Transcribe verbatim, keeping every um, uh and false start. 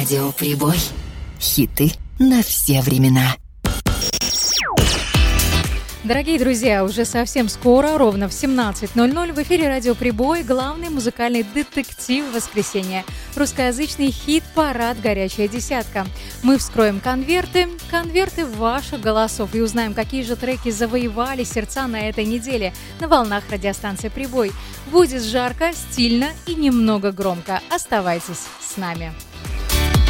Радио Прибой. Хиты на все времена. Дорогие друзья, уже совсем скоро, ровно в семнадцать ноль ноль, в эфире «Радио Прибой» главный музыкальный детектив воскресенья. Русскоязычный хит-парад «Горячая десятка». Мы вскроем конверты, конверты ваших голосов и узнаем, какие же треки завоевали сердца на этой неделе на волнах радиостанции «Прибой». Будет жарко, стильно и немного громко. Оставайтесь с нами.